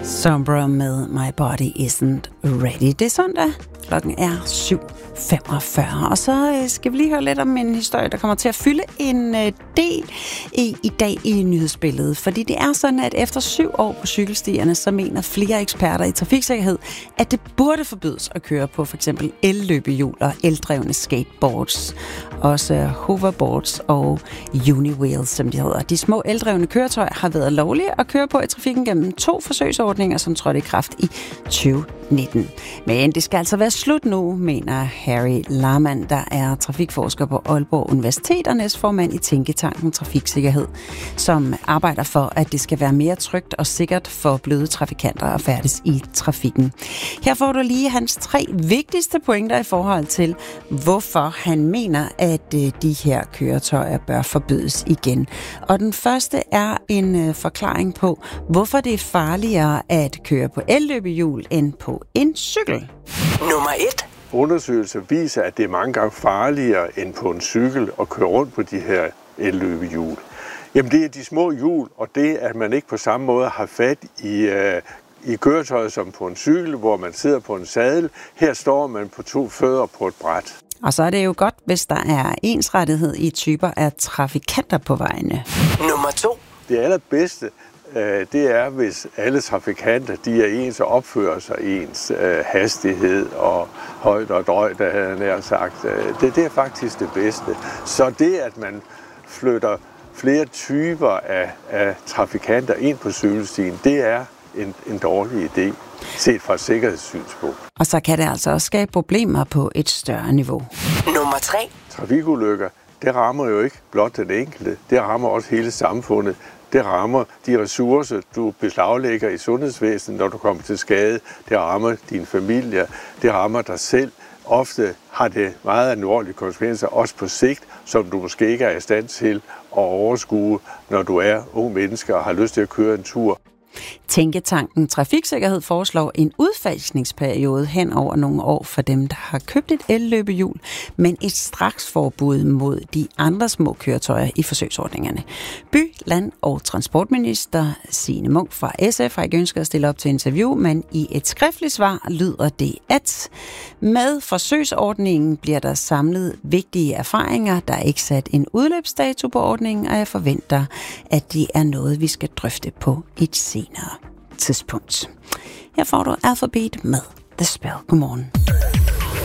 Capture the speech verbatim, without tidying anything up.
Sombra med My Body Isn't Ready. Det er søndag. Klokken er syv femogfyrre. Og så skal vi lige høre lidt om en historie, der kommer til at fylde en del i, i dag i nyhedsbilledet. Fordi det er sådan, at efter syv år på cykelstierne, så mener flere eksperter i trafiksikkerhed, at det burde forbydes at køre på for eksempel elløbehjul og eldrevne skateboards. Også hoverboards og uniwheels, som de hedder. De små eldrevne køretøjer har været lovlige at køre på i trafikken gennem to forsøgsordninger, som trådte i kraft i tyve nitten. Men det skal altså være slut nu, mener Harry Lahmann, der er trafikforsker på Aalborg Universitet og næstformand i Tænketanken Trafiksikkerhed, som arbejder for, at det skal være mere trygt og sikkert for bløde trafikanter at færdes i trafikken. Her får du lige hans tre vigtigste pointer i forhold til, hvorfor han mener, at de her køretøjer bør forbydes igen. Og den første er en forklaring på, hvorfor det er farligere at køre på elløbehjul end på en cykel. Nummer et. Undersøgelser viser, at det er mange gange farligere end på en cykel at køre rundt på de her elløbehjul. Jamen det er de små hjul, og det at man ikke på samme måde har fat i, uh, i køretøjet som på en cykel, hvor man sidder på en sadel. Her står man på to fødder på et bræt. Og så er det jo godt, hvis der er ensrettighed i typer af trafikanter på vejene. Nummer to. Det allerbedste, det er, hvis alle trafikanter de er ens og opfører sig ens øh, hastighed og højde og drøjde, havde jeg nær sagt. Det, det er faktisk det bedste. Så det, at man flytter flere typer af, af trafikanter ind på cykelstien, det er en, en dårlig idé, set fra et sikkerhedssynspunkt. Og så kan det altså også skabe problemer på et større niveau. Nummer tre. Trafikulykker, det rammer jo ikke blot den enkelte, det rammer også hele samfundet. Det rammer de ressourcer, du beslaglægger i sundhedsvæsenet, når du kommer til skade. Det rammer din familie. Det rammer dig selv. Ofte har det meget alvorlige konsekvenser, også på sigt, som du måske ikke er i stand til at overskue, når du er ung menneske og har lyst til at køre en tur. Tænketanken Trafiksikkerhed foreslår en udfasningsperiode hen over nogle år for dem, der har købt et elløbehjul, men et straksforbud mod de andre små køretøjer i forsøgsordningerne. By-, land- og transportminister Signe Munk fra S F har ikke ønsket at stille op til interview, men i et skriftligt svar lyder det, at med forsøgsordningen bliver der samlet vigtige erfaringer. Der er ikke sat en udløbsdato på ordningen, og jeg forventer, at det er noget, vi skal drøfte på et senere tidspunkt. Her får du Alphabet med The Spell. Godmorgen.